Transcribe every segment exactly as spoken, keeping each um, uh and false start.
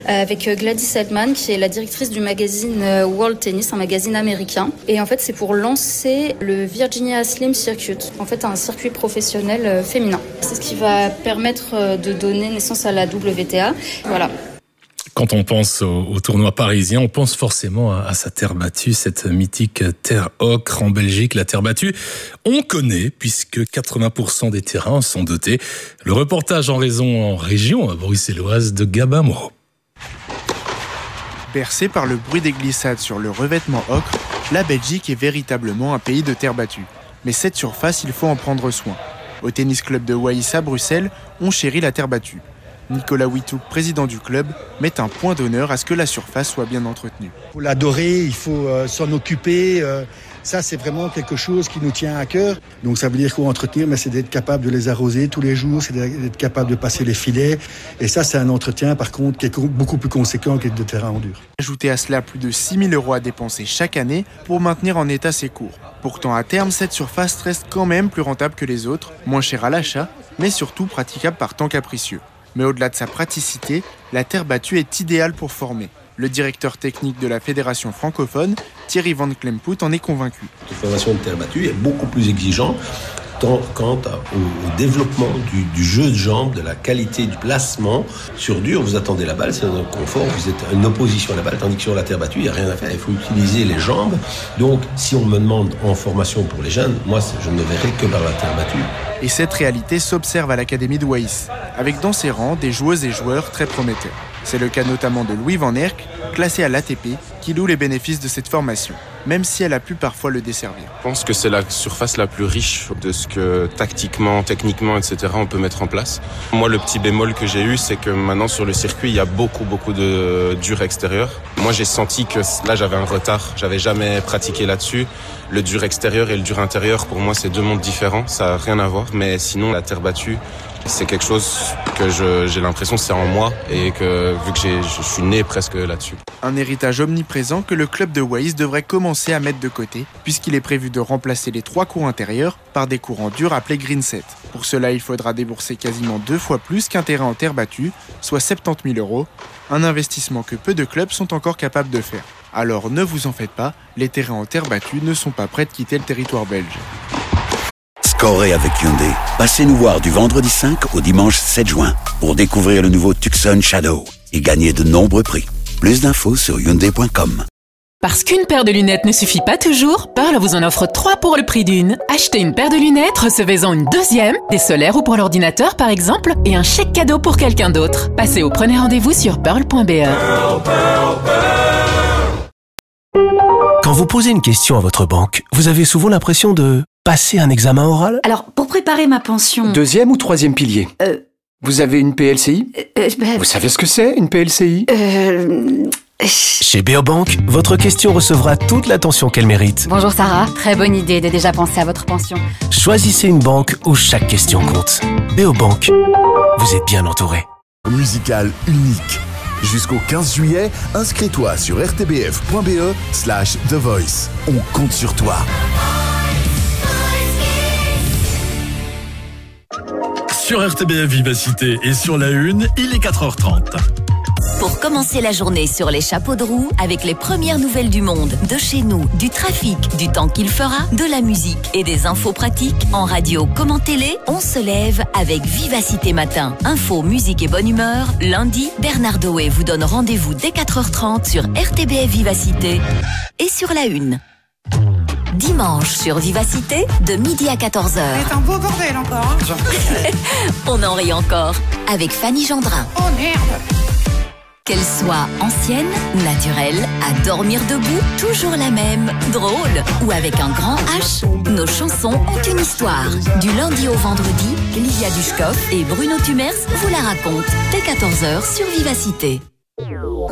Avec Gladys Heldman, qui est la directrice du magazine World Tennis, un magazine américain. Et en fait, c'est pour lancer le Virginia Slim Circuit, en fait un circuit professionnel féminin. C'est ce qui va permettre de donner naissance à la W T A. Voilà. Quand on pense au, au tournoi parisien, on pense forcément à, à sa terre battue, cette mythique terre ocre en Belgique, la terre battue. On connaît, puisque quatre-vingts pour cent des terrains en sont dotés. Le reportage en raison en région bruxelloise de Gabin Moreau. Bercé par le bruit des glissades sur le revêtement ocre, la Belgique est véritablement un pays de terre battue. Mais cette surface, il faut en prendre soin. Au tennis club de Waïs à Bruxelles, on chérit la terre battue. Nicolas Witouk, président du club, met un point d'honneur à ce que la surface soit bien entretenue. Il faut l'adorer, il faut euh, s'en occuper. Euh, ça, c'est vraiment quelque chose qui nous tient à cœur. Donc ça veut dire quoi entretenir, mais c'est d'être capable de les arroser tous les jours, c'est d'être capable de passer les filets. Et ça, c'est un entretien, par contre, qui est beaucoup plus conséquent que de terrain en dur. Ajoutez à cela plus de six mille euros à dépenser chaque année pour maintenir en état ces cours. Pourtant, à terme, cette surface reste quand même plus rentable que les autres, moins chère à l'achat, mais surtout praticable par temps capricieux. Mais au-delà de sa praticité, la terre battue est idéale pour former. Le directeur technique de la fédération francophone, Thierry Van Klemput, en est convaincu. La formation de terre battue est beaucoup plus exigeante quant au développement du, du jeu de jambes, de la qualité du placement. Sur dur, vous attendez la balle, c'est un confort, vous êtes en opposition à la balle, tandis que sur la terre battue, il n'y a rien à faire, il faut utiliser les jambes. Donc, si on me demande en formation pour les jeunes, moi, je ne verrai que par la terre battue. Et cette réalité s'observe à l'Académie de Waïs, avec dans ses rangs des joueuses et joueurs très prometteurs. C'est le cas notamment de Louis Van Erck, classé à l'A T P, qui loue les bénéfices de cette formation, même si elle a pu parfois le desservir. Je pense que c'est la surface la plus riche de ce que tactiquement, techniquement, et cetera on peut mettre en place. Moi, le petit bémol que j'ai eu, c'est que maintenant sur le circuit, il y a beaucoup, beaucoup de dur extérieur. Moi, j'ai senti que là, j'avais un retard. J'avais jamais pratiqué là-dessus. Le dur extérieur et le dur intérieur, pour moi, c'est deux mondes différents. Ça n'a rien à voir. Mais sinon, la terre battue, c'est quelque chose que je, j'ai l'impression que c'est en moi et que vu que j'ai, je suis né presque là-dessus. Un héritage omniprésent que le club de Waïs devrait commencer à mettre de côté, puisqu'il est prévu de remplacer les trois cours intérieurs par des cours en dur appelés green set. Pour cela, il faudra débourser quasiment deux fois plus qu'un terrain en terre battue, soit soixante-dix mille euros, un investissement que peu de clubs sont encore capables de faire. Alors ne vous en faites pas, les terrains en terre battue ne sont pas prêts de quitter le territoire belge. Scorez avec Hyundai. Passez nous voir du vendredi cinq au dimanche sept juin pour découvrir le nouveau Tucson Shadow et gagner de nombreux prix. Plus d'infos sur hyundai point com. Parce qu'une paire de lunettes ne suffit pas toujours, Pearl vous en offre trois pour le prix d'une. Achetez une paire de lunettes, recevez-en une deuxième, des solaires ou pour l'ordinateur par exemple, et un chèque cadeau pour quelqu'un d'autre. Passez au premier rendez-vous sur pearl point b e. Pearl, Pearl, Pearl. Quand vous posez une question à votre banque, vous avez souvent l'impression de passer un examen oral ? Alors, pour préparer ma pension... Deuxième ou troisième pilier ? Euh... Vous avez une P L C I ? euh, bah... Vous savez ce que c'est, une P L C I ? Euh... Chez Beobank, votre question recevra toute l'attention qu'elle mérite. Bonjour Sarah, très bonne idée de déjà penser à votre pension. Choisissez une banque où chaque question compte. Beobank, vous êtes bien entouré. Musical unique. Jusqu'au quinze juillet, inscris-toi sur r t b f point b e slash The Voice. On compte sur toi. Sur R T B F Vivacité et sur la Une, il est quatre heures trente. Pour commencer la journée sur les chapeaux de roue avec les premières nouvelles du monde, de chez nous, du trafic, du temps qu'il fera, de la musique et des infos pratiques, en radio comme en télé, on se lève avec Vivacité Matin. Info, musique et bonne humeur. Lundi, Bernard Doé vous donne rendez-vous dès quatre heures trente sur R T B F Vivacité et sur la Une. Dimanche sur Vivacité, de midi à quatorze heures. C'est un beau bordel encore. Hein. On en rit encore avec Fanny Gendrin. Oh merde. Qu'elle soit ancienne, naturelle, à dormir debout, toujours la même, drôle ou avec un grand H, nos chansons ont une histoire. Du lundi au vendredi, Lydia Dushkov et Bruno Tumers vous la racontent dès quatorze heures sur Vivacité.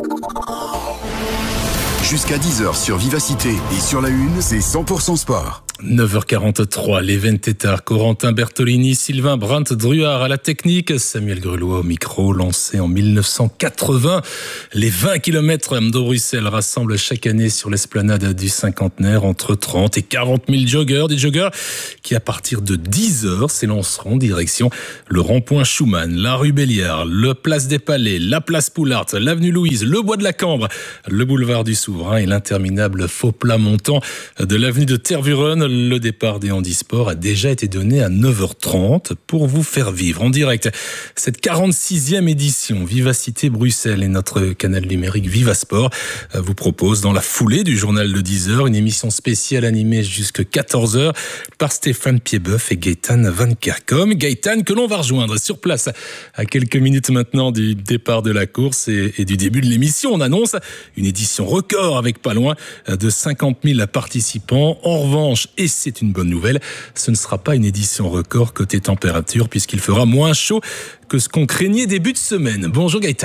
Jusqu'à dix heures sur Vivacité et sur la Une, c'est cent pour cent sport. neuf heures quarante-trois, les Ventetars, Corentin Bertolini, Sylvain Brandt-Druard à la technique, Samuel Grelois au micro, lancé en mille neuf cent quatre-vingts. Les vingt kilomètres de Bruxelles rassemblent chaque année sur l'esplanade du cinquantenaire entre trente et quarante mille joggeurs, des joggeurs qui à partir de dix heures s'élanceront direction le rond-point Schumann, la rue Béliard, le place des Palais, la place Poulart, l'avenue Louise, le bois de la Cambre, le boulevard du Souverain et l'interminable faux plat montant de l'avenue de Tervuren. Le départ des handisports a déjà été donné à neuf heures trente pour vous faire vivre en direct cette quarante-sixième édition. Vivacité Bruxelles et notre canal numérique Vivasport vous propose dans la foulée du journal de dix heures une émission spéciale animée jusqu'à quatorze heures par Stéphane Piedboeuf et Gaëtan Van Kerkom. Gaëtan que l'on va rejoindre sur place à quelques minutes maintenant du départ de la course et, et du début de l'émission. On annonce une édition record avec pas loin de cinquante mille participants. En revanche, et c'est une bonne nouvelle, ce ne sera pas une édition record côté température puisqu'il fera moins chaud que ce qu'on craignait début de semaine. Bonjour Gaëtan.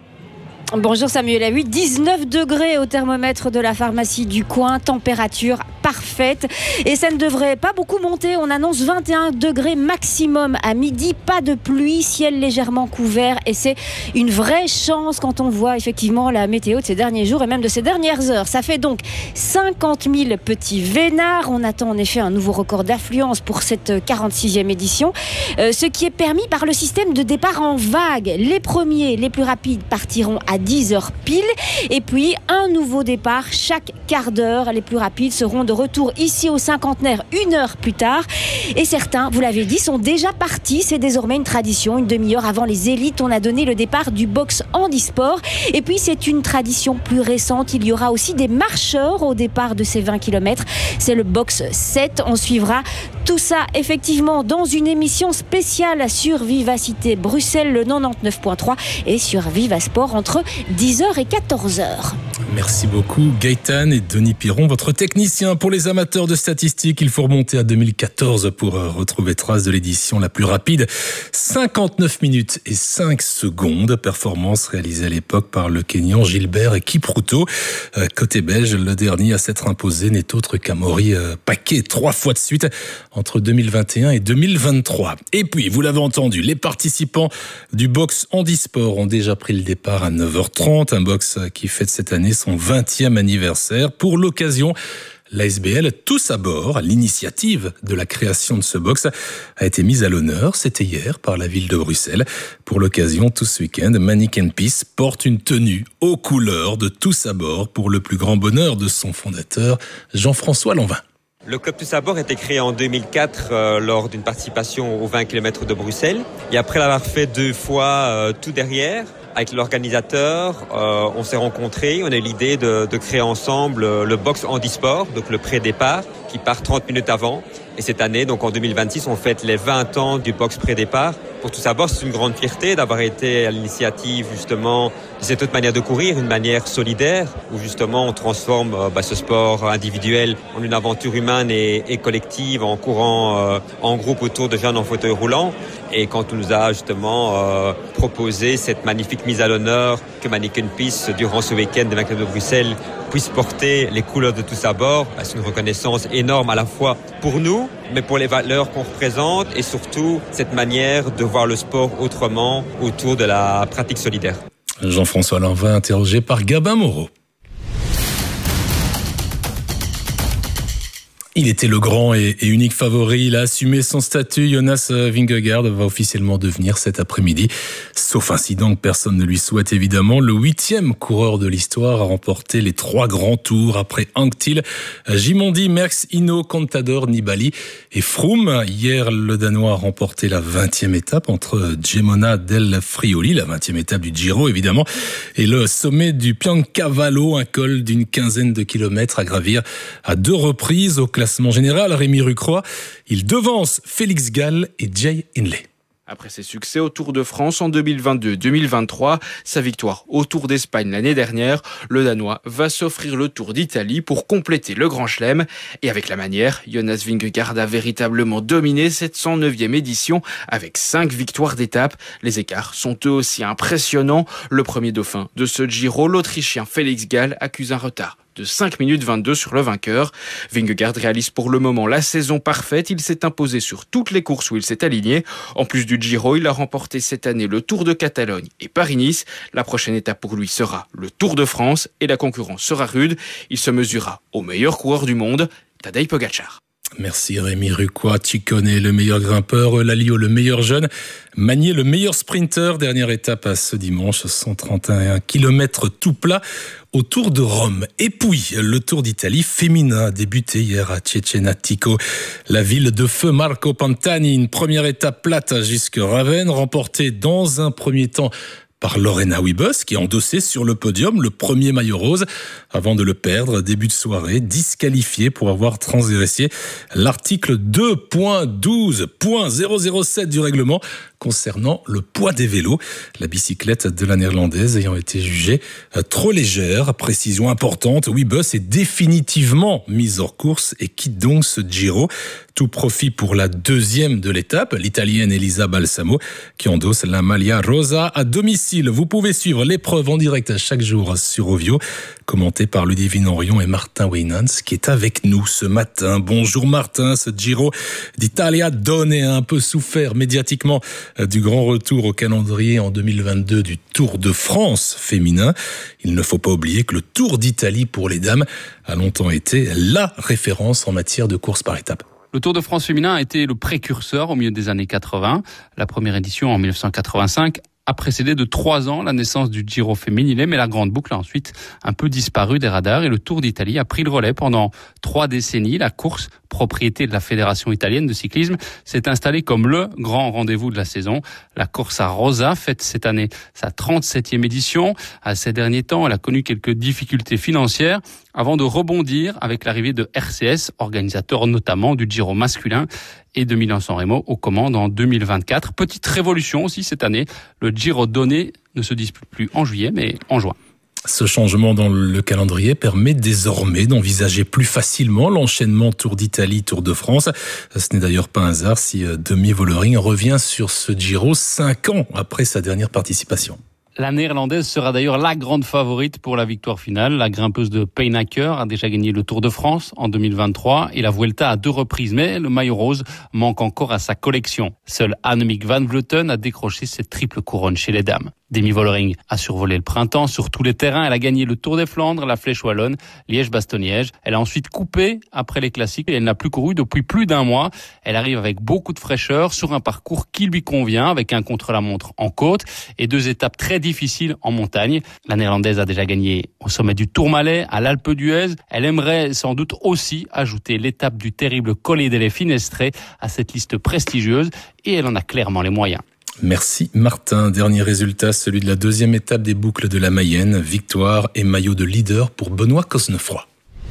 Bonjour Samuel, à dix-neuf degrés au thermomètre de la pharmacie du coin, température parfaite et ça ne devrait pas beaucoup monter, on annonce vingt et un degrés maximum à midi, pas de pluie, ciel légèrement couvert et c'est une vraie chance quand on voit effectivement la météo de ces derniers jours et même de ces dernières heures. Ça fait donc cinquante mille petits vénards, on attend en effet un nouveau record d'affluence pour cette quarante-sixième édition, euh, ce qui est permis par le système de départ en vague. Les premiers, les plus rapides partiront à dix heures pile et puis un nouveau départ chaque quart d'heure. Les plus rapides seront de retour ici au cinquantenaire une heure plus tard et certains, vous l'avez dit, sont déjà partis. C'est désormais une tradition. Une demi-heure avant les élites, on a donné le départ du box handisport et puis c'est une tradition plus récente. Il y aura aussi des marcheurs au départ de ces vingt kilomètres. C'est le box sept. On suivra tout ça effectivement dans une émission spéciale sur Vivacité Bruxelles, le quatre-vingt-dix-neuf point trois et sur Vivasport entre dix heures et quatorze heures. Merci beaucoup Gaëtan et Denis Piron, votre technicien. Pour les amateurs de statistiques, il faut remonter à deux mille quatorze pour retrouver trace de l'édition la plus rapide. cinquante-neuf minutes et cinq secondes. Performance réalisée à l'époque par le Kenyan Gilbert Kipruto. Côté belge, le dernier à s'être imposé n'est autre qu'Amaury Paquet, trois fois de suite entre deux mille vingt et un et deux mille vingt-trois. Et puis, vous l'avez entendu, les participants du box handisport ont déjà pris le départ à neuf heures trente. Un box qui fête cette année son vingtième anniversaire. Pour l'occasion, l'A S B L Tous à bord, l'initiative de la création de ce box, a été mise à l'honneur. C'était hier par la ville de Bruxelles. Pour l'occasion, tout ce week-end, Mannequin Peace porte une tenue aux couleurs de Tous à bord pour le plus grand bonheur de son fondateur, Jean-François Lanvin. Le club Tous à bord a été créé en deux mille quatre euh, lors d'une participation aux vingt kilomètres de Bruxelles. Et après l'avoir fait deux fois euh, tout derrière, avec l'organisateur, euh, on s'est rencontrés, on a eu l'idée de, de créer ensemble euh, le box handisport, donc le pré-départ, qui part trente minutes avant. Et cette année, donc en deux mille vingt-six, on fête les vingt ans du box pré-départ. Pour Tous à bord, c'est une grande fierté d'avoir été à l'initiative justement de cette autre manière de courir, une manière solidaire, où justement on transforme euh, bah, ce sport individuel en une aventure humaine et, et collective en courant euh, en groupe autour de jeunes en fauteuil roulant. Et quand on nous a justement euh, proposé cette magnifique mise à l'honneur que Mannequin Peace, durant ce week-end de vingt kilomètres de Bruxelles, puisse porter les couleurs de Tous à bord, bah, c'est une reconnaissance énorme à la fois pour nous, mais pour les valeurs qu'on représente et surtout cette manière de voir le sport autrement autour de la pratique solidaire. Jean-François Lanvin, interrogé par Gabin Moreau. Il était le grand et unique favori. Il a assumé son statut. Jonas Vingegaard va officiellement devenir cet après-midi, sauf incident que personne ne lui souhaite évidemment, le huitième coureur de l'histoire à remporter les trois grands tours après Anquetil, Gimondi, Merckx, Hinault, Contador, Nibali et Froome. Hier, le Danois a remporté la vingtième étape entre Gemona del Friuli, la vingtième étape du Giro évidemment, et le sommet du Piancavallo, un col d'une quinzaine de kilomètres à gravir à deux reprises. Au classement général, Rémi Rucroy, il devance Félix Gall et Jay Hindley. Après ses succès au Tour de France en deux mille vingt-deux deux mille vingt-trois, sa victoire au Tour d'Espagne l'année dernière, le Danois va s'offrir le Tour d'Italie pour compléter le Grand Chelem. Et avec la manière, Jonas Vingegaard a véritablement dominé cette cent neuvième édition avec cinq victoires d'étape. Les écarts sont eux aussi impressionnants. Le premier dauphin de ce Giro, l'Autrichien Félix Gall, accuse un retard de cinq minutes vingt-deux sur le vainqueur. Vingegaard réalise pour le moment la saison parfaite. Il s'est imposé sur toutes les courses où il s'est aligné. En plus du Giro, il a remporté cette année le Tour de Catalogne et Paris-Nice. La prochaine étape pour lui sera le Tour de France et la concurrence sera rude. Il se mesurera au meilleur coureur du monde, Tadej Pogačar. Merci Rémi Rucois, Ciccone le meilleur grimpeur, Lalio le meilleur jeune, Magnier le meilleur sprinter. Dernière étape à ce dimanche, cent trente et un kilomètres tout plat au Tour de Rome. Et puis, le Tour d'Italie féminin a débuté hier à Cesenatico. La ville de feu Marco Pantani, une première étape plate jusqu'à Ravenne, remportée dans un premier temps par Lorena Wiebes, qui a endossé sur le podium le premier maillot rose avant de le perdre début de soirée, disqualifié pour avoir transgressé l'article deux point douze point zéro zéro sept du règlement concernant le poids des vélos. La bicyclette de la Néerlandaise ayant été jugée trop légère. Précision importante, Wiebes est définitivement mise hors course et quitte donc ce Giro. Tout profit pour la deuxième de l'étape, l'Italienne Elisa Balsamo, qui endosse la Maglia Rosa à domicile. Vous pouvez suivre l'épreuve en direct chaque jour sur Ovio, commenté par Ludivine Orion et Martin Weinans, qui est avec nous ce matin. Bonjour Martin, ce Giro d'Italia donne et a un peu souffert médiatiquement du grand retour au calendrier en deux mille vingt-deux du Tour de France féminin. Il ne faut pas oublier que le Tour d'Italie pour les dames a longtemps été la référence en matière de course par étapes. Le Tour de France féminin a été le précurseur au milieu des années quatre-vingts. La première édition en dix-neuf cent quatre-vingt-cinq a précédé de trois ans la naissance du Giro féminin, mais la grande boucle a ensuite un peu disparu des radars et le Tour d'Italie a pris le relais pendant trois décennies. La course, propriété de la Fédération italienne de cyclisme, s'est installée comme le grand rendez-vous de la saison. La Corsa Rosa fête cette année sa trente-septième édition. À ces derniers temps, elle a connu quelques difficultés financières avant de rebondir avec l'arrivée de R C S, organisateur notamment du Giro masculin et de Milan-San Remo aux commandes en deux mille vingt-quatre. Petite révolution aussi cette année, le Giro donné ne se dispute plus en juillet mais en juin. Ce changement dans le calendrier permet désormais d'envisager plus facilement l'enchaînement Tour d'Italie, Tour de France. Ce n'est d'ailleurs pas un hasard si Demi Vollering revient sur ce Giro cinq ans après sa dernière participation. La néerlandaise sera d'ailleurs la grande favorite pour la victoire finale. La grimpeuse de Pijnacker a déjà gagné le Tour de France en deux mille vingt-trois et la Vuelta à deux reprises. Mais le maillot rose manque encore à sa collection. Seule Annemiek van Vleuten a décroché cette triple couronne chez les dames. Demi Vollering a survolé le printemps sur tous les terrains. Elle a gagné le Tour des Flandres, la Flèche Wallonne, Liège-Bastogne-Liège. Elle a ensuite coupé après les classiques et elle n'a plus couru depuis plus d'un mois. Elle arrive avec beaucoup de fraîcheur sur un parcours qui lui convient avec un contre-la-montre en côte et deux étapes très difficiles en montagne. La Néerlandaise a déjà gagné au sommet du Tourmalet, à l'Alpe d'Huez. Elle aimerait sans doute aussi ajouter l'étape du terrible Colle delle Finestre à cette liste prestigieuse et elle en a clairement les moyens. Merci Martin. Dernier résultat, celui de la deuxième étape des boucles de la Mayenne. Victoire et maillot de leader pour Benoît Cosnefroy.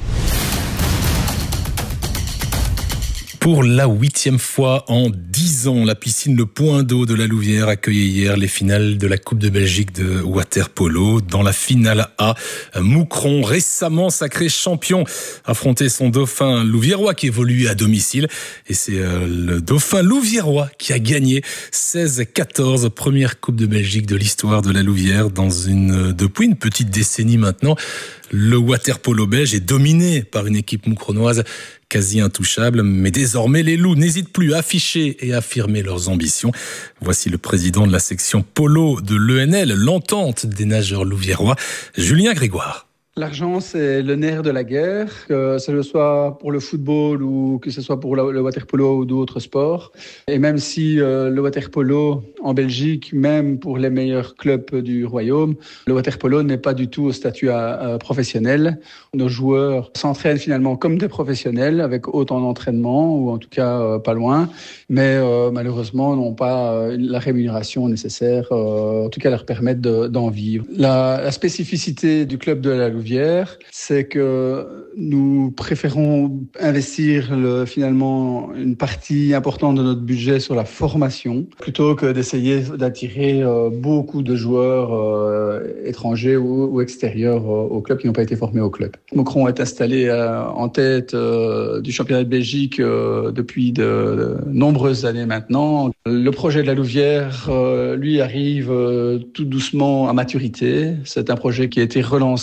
Pour la huitième fois en dix ans, la piscine Le Point d'eau de la Louvière accueillait hier les finales de la Coupe de Belgique de water-polo. Dans la finale A, Moucron, récemment sacré champion, affrontait son dauphin louviérois qui évolue à domicile. Et c'est euh, le dauphin louviérois qui a gagné seize quatorze, première Coupe de Belgique de l'histoire de la Louvière dans une, depuis une petite décennie maintenant. Le water-polo belge est dominé par une équipe moucronoise quasi intouchable, mais désormais les loups n'hésitent plus à afficher et à affirmer leurs ambitions. Voici le président de la section polo de l'E N L, l'entente des nageurs louviérois, Julien Grégoire. L'argent, c'est le nerf de la guerre, que ce soit pour le football ou que ce soit pour le water-polo ou d'autres sports. Et même si euh, le water-polo en Belgique, même pour les meilleurs clubs du royaume, le water-polo n'est pas du tout au statut euh, professionnel. Nos joueurs s'entraînent finalement comme des professionnels, avec autant d'entraînement, ou en tout cas euh, pas loin, mais euh, malheureusement n'ont pas euh, la rémunération nécessaire, euh, en tout cas leur permettre de, d'en vivre. La, la spécificité du club de la Louvière, c'est que nous préférons investir le, finalement une partie importante de notre budget sur la formation plutôt que d'essayer d'attirer euh, beaucoup de joueurs euh, étrangers ou, ou extérieurs euh, au club qui n'ont pas été formés au club. Moucron est installé euh, en tête euh, du championnat de Belgique euh, depuis de, de nombreuses années maintenant. Le projet de la Louvière, euh, lui, arrive euh, tout doucement à maturité. C'est un projet qui a été relancé avec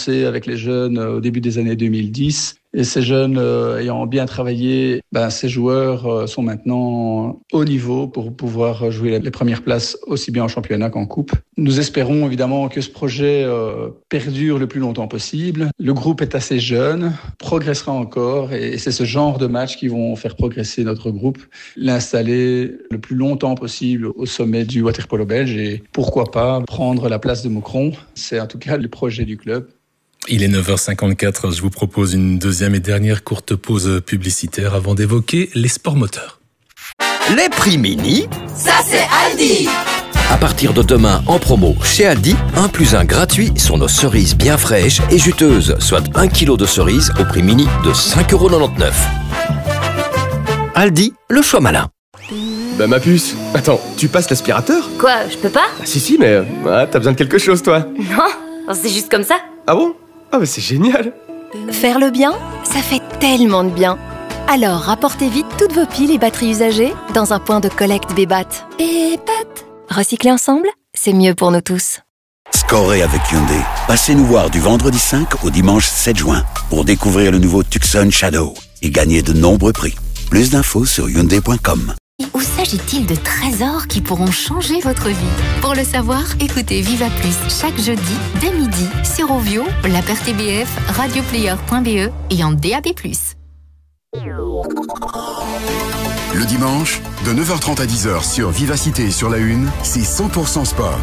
avec les jeunes au début des années deux mille dix. Et ces jeunes euh, ayant bien travaillé, ben, ces joueurs euh, sont maintenant au niveau pour pouvoir jouer les premières places aussi bien en championnat qu'en coupe. Nous espérons évidemment que ce projet euh, perdure le plus longtemps possible. Le groupe est assez jeune, progressera encore et c'est ce genre de matchs qui vont faire progresser notre groupe, l'installer le plus longtemps possible au sommet du water-polo belge et pourquoi pas prendre la place de Moucron. C'est en tout cas le projet du club. Il est neuf heures cinquante-quatre, je vous propose une deuxième et dernière courte pause publicitaire avant d'évoquer les sports moteurs. Les prix mini, ça c'est Aldi. À partir de demain en promo chez Aldi, un plus un gratuit sur nos cerises bien fraîches et juteuses, soit un kilo de cerises au prix mini de cinq euros quatre-vingt-dix-neuf. Aldi, le choix malin. Bah ma puce, attends, tu passes l'aspirateur ? Quoi, je peux pas ? Ah si si, mais ah, t'as besoin de quelque chose toi ? Non, c'est juste comme ça. Ah bon ? Ah bah c'est génial. Faire le bien, ça fait tellement de bien. Alors rapportez vite toutes vos piles et batteries usagées dans un point de collecte Bébat. Bébat. Recycler ensemble, c'est mieux pour nous tous. Scorez avec Hyundai. Passez nous voir du vendredi cinq au dimanche sept juin pour découvrir le nouveau Tucson Shadow et gagner de nombreux prix. Plus d'infos sur hyundai point com. Où s'agit-il de trésors qui pourront changer votre vie? Pour le savoir, écoutez Viva Plus chaque jeudi dès midi sur Ovio, la paire T B F, radioplayer point B E et en D A B plus. Le dimanche, de neuf heures trente à dix heures sur Vivacité et sur la Une, c'est cent pour cent sport.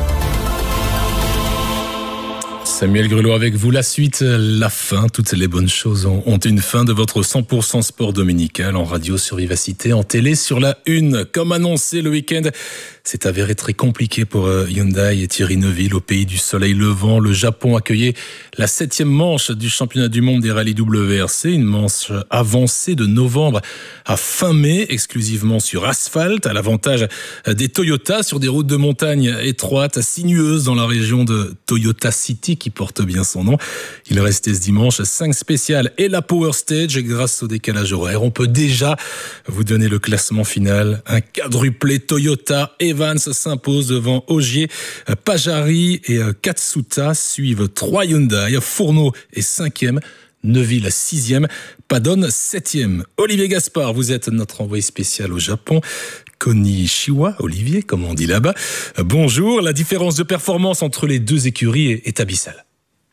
Samuel Grelot avec vous, la suite, la fin. Toutes les bonnes choses ont une fin de votre cent pour cent sport dominical en radio sur Vivacité, en télé sur la Une. Comme annoncé, le week-end s'est avéré très compliqué pour Hyundai et Thierry Neuville au pays du soleil levant. Le Japon accueillait la septième manche du championnat du monde des rallyes W R C, une manche avancée de novembre à fin mai, exclusivement sur asphalte, à l'avantage des Toyota sur des routes de montagne étroites, sinueuses dans la région de Toyota City qui porte bien son nom. Il restait ce dimanche cinq spéciales et la Power Stage. Grâce au décalage horaire, on peut déjà vous donner le classement final. Un quadruplé Toyota. Evans s'impose devant Ogier, Pajari et Katsuta. Suivent trois Hyundai. Fourneau est cinquième. Neuville sixième. Padon septième. Olivier Gaspard, vous êtes notre envoyé spécial au Japon. Konnichiwa, Olivier, comme on dit là-bas. Bonjour, la différence de performance entre les deux écuries est abyssale.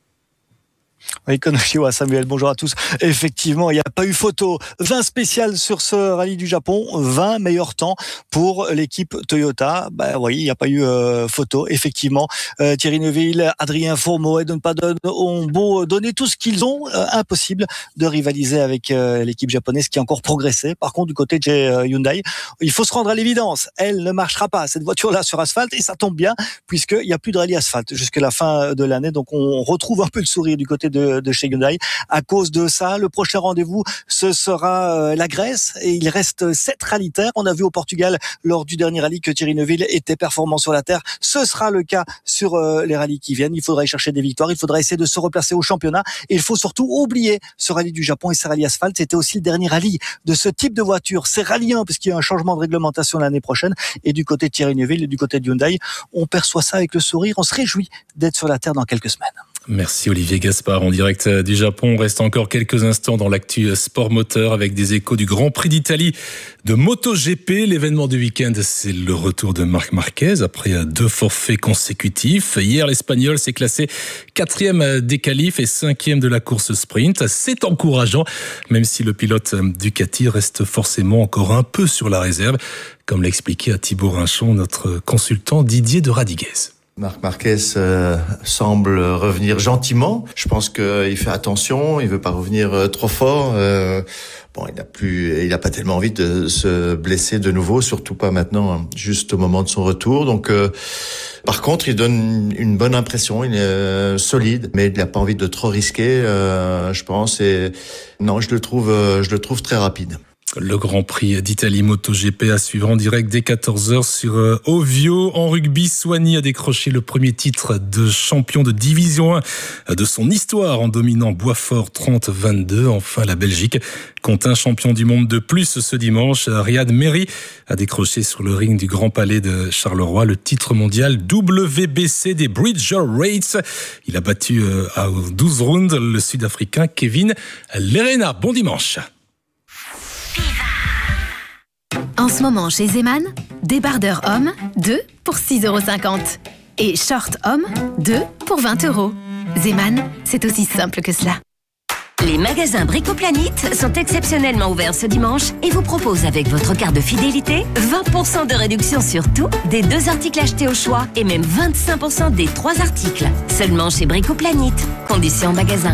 Oui, Konnichiwa, Samuel, bonjour à tous. Effectivement, il n'y a pas eu photo. vingt spéciales sur ce rallye du Japon, vingt meilleurs temps pour l'équipe Toyota. Bah oui, il n'y a pas eu euh, photo, effectivement. Euh, Thierry Neuville, Adrien Fourmeau, Edon Padon ont beau donner tout ce qu'ils ont, euh, impossible de rivaliser avec euh, l'équipe japonaise qui a encore progressé. Par contre, du côté de euh, Hyundai, il faut se rendre à l'évidence. Elle ne marchera pas, cette voiture-là, sur asphalte, et ça tombe bien, puisqu'il n'y a plus de rallye asphalte jusqu'à la fin de l'année. Donc, on retrouve un peu le sourire du côté de De, de chez Hyundai. À cause de ça, le prochain rendez-vous, ce sera euh, la Grèce et il reste sept rallyes terre. On a vu au Portugal lors du dernier rallye que Thierry Neuville était performant sur la terre. Ce sera le cas sur euh, les rallyes qui viennent. Il faudra y chercher des victoires. Il faudra essayer de se replacer au championnat. Et il faut surtout oublier ce rallye du Japon et ce rallye asphalte. C'était aussi le dernier rallye de ce type de voiture. C'est rallye un puisqu'il y a un changement de réglementation l'année prochaine. Et du côté de Thierry Neuville et du côté de Hyundai, on perçoit ça avec le sourire. On se réjouit d'être sur la terre dans quelques semaines. Merci Olivier Gaspard en direct du Japon. On reste encore quelques instants dans l'actu sport moteur avec des échos du Grand Prix d'Italie de MotoGP. L'événement du week-end, c'est le retour de Marc Marquez après deux forfaits consécutifs. Hier, l'Espagnol s'est classé quatrième des qualifs et cinquième de la course sprint. C'est encourageant, même si le pilote Ducati reste forcément encore un peu sur la réserve, comme l'a expliqué à Thibaut Rinchon, notre consultant Didier de Radiguez. Marc Marquez euh, semble revenir gentiment. Je pense qu'il fait attention, il veut pas revenir euh, trop fort. Euh, bon, il a plus, il a pas tellement envie de se blesser de nouveau, surtout pas maintenant, juste au moment de son retour. Donc, euh, par contre, il donne une bonne impression, il est euh, solide, mais il n'a pas envie de trop risquer, euh, je pense. Et non, je le trouve, euh, je le trouve très rapide. Le Grand Prix d'Italie MotoGP à suivre en direct dès quatorze heures sur Ovio. En rugby, Soigny a décroché le premier titre de champion de division un de son histoire en dominant Boisfort trente à vingt-deux. Enfin, la Belgique compte un champion du monde de plus ce dimanche. Riyad Mehri a décroché sur le ring du Grand Palais de Charleroi le titre mondial W B C des Bridger Rates. Il a battu à douze rounds le Sud-Africain Kevin Lerena. Bon dimanche. En ce moment, chez Zeman, débardeur homme, deux pour six euros cinquante. Et short homme, deux pour vingt euros. Zeman, c'est aussi simple que cela. Les magasins Bricoplanite sont exceptionnellement ouverts ce dimanche et vous proposent avec votre carte de fidélité vingt pour cent de réduction sur tout, des deux articles achetés au choix et même vingt-cinq pour cent des trois articles. Seulement chez Bricoplanite. Conditions magasin.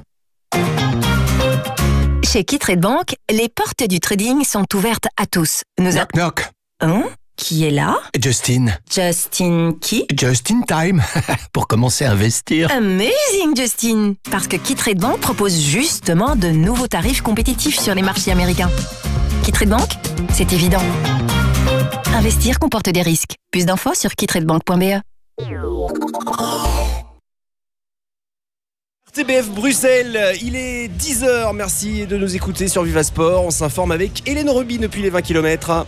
Chez Kitrade Bank, les portes du trading sont ouvertes à tous. Nous knock, knock. Hein? Qui est là? Justin. Justin qui? Just in time. Pour commencer à investir. Amazing, Justin. Parce que Kitrade Bank propose justement de nouveaux tarifs compétitifs sur les marchés américains. Kitrade Bank, c'est évident. Investir comporte des risques. Plus d'infos sur kitradebank point b e. R T B F Bruxelles, il est dix heures, merci de nous écouter sur Viva Sport. On s'informe avec Hélène Rubin depuis les vingt kilomètres.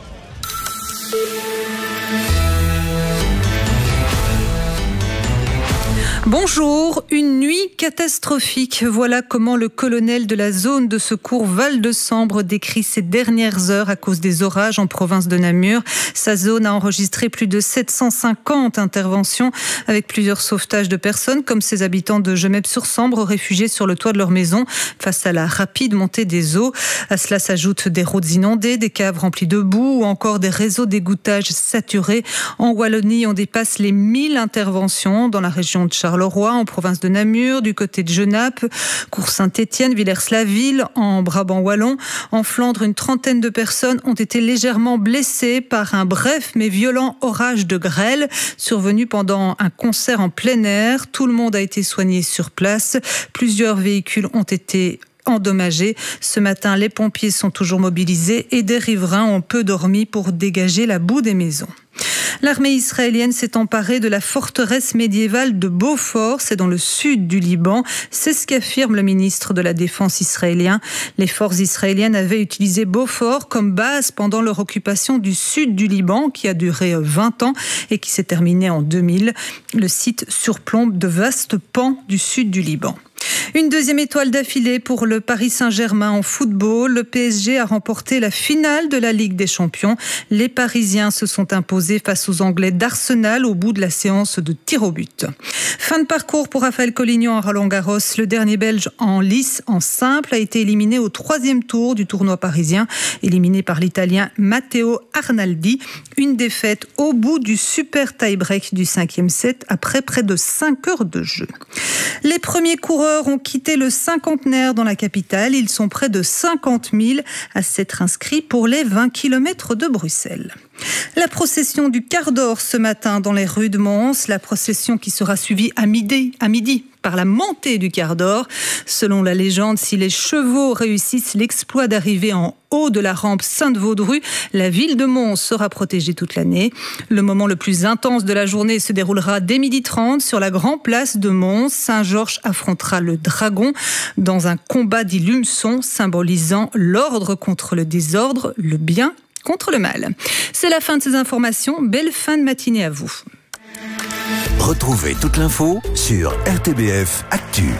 Bonjour, une nuit catastrophique. Voilà comment le colonel de la zone de secours Val-de-Sambre décrit ces dernières heures à cause des orages en province de Namur. Sa zone a enregistré plus de sept cent cinquante interventions avec plusieurs sauvetages de personnes comme ces habitants de Gemep-sur-Sambre réfugiés sur le toit de leur maison face à la rapide montée des eaux. À cela s'ajoutent des routes inondées, des caves remplies de boue ou encore des réseaux d'égouttage saturés. En Wallonie, on dépasse les mille interventions dans la région de Charleroi. Charleroi, en province de Namur, du côté de Genappe, Cours-Saint-Étienne, Villers-la-Ville, en Brabant wallon. En Flandre, une trentaine de personnes ont été légèrement blessées par un bref mais violent orage de grêle survenu pendant un concert en plein air. Tout le monde a été soigné sur place. Plusieurs véhicules ont été endommagés. Ce matin, les pompiers sont toujours mobilisés et des riverains ont peu dormi pour dégager la boue des maisons. L'armée israélienne s'est emparée de la forteresse médiévale de Beaufort, c'est dans le sud du Liban. C'est ce qu'affirme le ministre de la Défense israélien. Les forces israéliennes avaient utilisé Beaufort comme base pendant leur occupation du sud du Liban, qui a duré vingt ans et qui s'est terminée en deux mille. Le site surplombe de vastes pans du sud du Liban. Une deuxième étoile d'affilée pour le Paris Saint-Germain en football. Le P S G a remporté la finale de la Ligue des Champions. Les Parisiens se sont imposés face aux Anglais d'Arsenal au bout de la séance de tir au but. Fin de parcours pour Raphaël Collignon à Roland-Garros. Le dernier Belge en lice, en simple, a été éliminé au troisième tour du tournoi parisien, éliminé par l'Italien Matteo Arnaldi. Une défaite au bout du super tie-break du cinquième set après près de cinq heures de jeu. Les premiers coureurs ont quitté le cinquantenaire dans la capitale. Ils sont près de cinquante mille à s'être inscrits pour les vingt kilomètres de Bruxelles. La procession du quart d'or ce matin dans les rues de Mons, la procession qui sera suivie à midi, à midi par la montée du quart d'or. Selon la légende, si les chevaux réussissent l'exploit d'arriver en haut de la rampe Sainte-Vaudrue, la ville de Mons sera protégée toute l'année. Le moment le plus intense de la journée se déroulera dès midi trente sur la grande place de Mons. Saint-Georges affrontera le dragon dans un combat d'illumeson symbolisant l'ordre contre le désordre, le bien contre le mal. C'est la fin de ces informations. Belle fin de matinée à vous. Retrouvez toute l'info sur R T B F Actu.